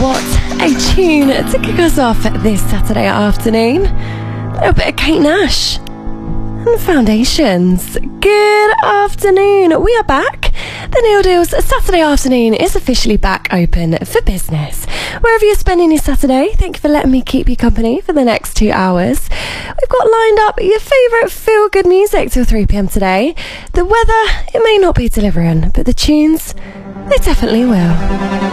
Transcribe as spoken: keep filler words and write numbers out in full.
What a tune to kick us off this Saturday afternoon. A little bit of Kate Nash and Foundations. Good afternoon. We are back. The Neil Deals Saturday afternoon is officially back open for business. Wherever you're spending your Saturday, thank you for letting me keep you company for the next two hours. We've got lined up your favourite feel-good music till three p m today. The weather, it may not be delivering, but the tunes, they definitely will.